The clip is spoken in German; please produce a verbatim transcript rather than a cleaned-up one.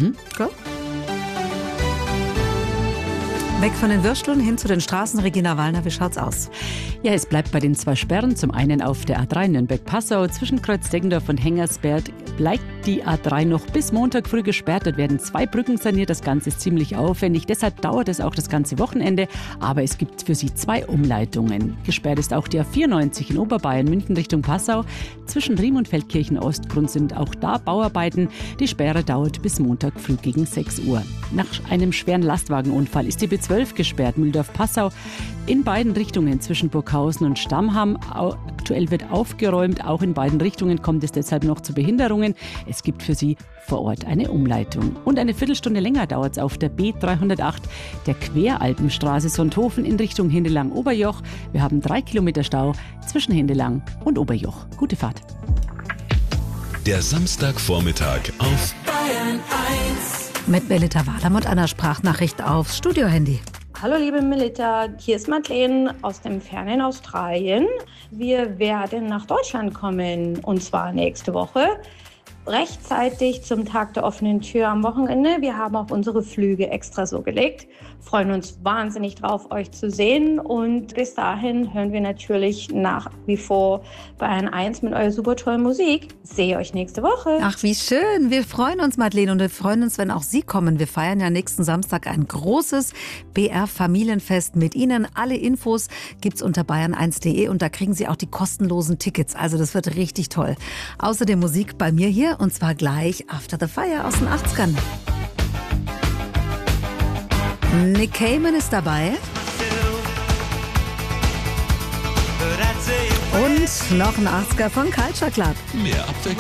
Mhm. Go. Weg von den Würsteln hin zu den Straßen. Regina Wallner, wie schaut's aus? Ja, es bleibt bei den zwei Sperren. Zum einen auf der A drei Nürnberg-Passau zwischen Kreuz-Deggendorf und Hengersberg bleibt die A drei noch bis Montag früh gesperrt. Dort werden zwei Brücken saniert. Das Ganze ist ziemlich aufwendig. Deshalb dauert es auch das ganze Wochenende. Aber es gibt für Sie zwei Umleitungen. Gesperrt ist auch die A vierundneunzig in Oberbayern, München Richtung Passau. Zwischen Riem und Feldkirchen-Ostgrund sind auch da Bauarbeiten. Die Sperre dauert bis Montag früh gegen sechs Uhr. Nach einem schweren Lastwagenunfall ist die B zwölf gesperrt, Mühldorf-Passau. In beiden Richtungen zwischen Burghausen und Stammham. Aktuell wird aufgeräumt. Auch in beiden Richtungen kommt es deshalb noch zu Behinderungen. Es gibt für Sie vor Ort eine Umleitung. Und eine Viertelstunde länger dauert es auf der B dreihundertacht, der Queralpenstraße Sonthofen in Richtung Hindelang-Oberjoch. Wir haben drei Kilometer Stau zwischen Hindelang und Oberjoch. Gute Fahrt. Der Samstagvormittag auf Bayern eins. Mit Melita Wadam und einer Sprachnachricht aufs Studiohandy. Hallo liebe Melita, hier ist Madeleine aus dem fernen Australien. Wir werden nach Deutschland kommen und zwar nächste Woche. Rechtzeitig zum Tag der offenen Tür am Wochenende. Wir haben auch unsere Flüge extra so gelegt. Freuen uns wahnsinnig drauf, euch zu sehen. Und bis dahin hören wir natürlich nach wie vor Bayern eins mit eurer super tollen Musik. Sehe euch nächste Woche. Ach, wie schön. Wir freuen uns, Madeleine, und wir freuen uns, wenn auch Sie kommen. Wir feiern ja nächsten Samstag ein großes B R-Familienfest mit Ihnen. Alle Infos gibt's unter bayern eins punkt de und da kriegen Sie auch die kostenlosen Tickets. Also das wird richtig toll. Außerdem Musik bei mir hier. Und zwar gleich After the Fire aus den achtzigern. Nick Cayman ist dabei. Und noch ein achtziger von Culture Club. Mehr Abwechslung.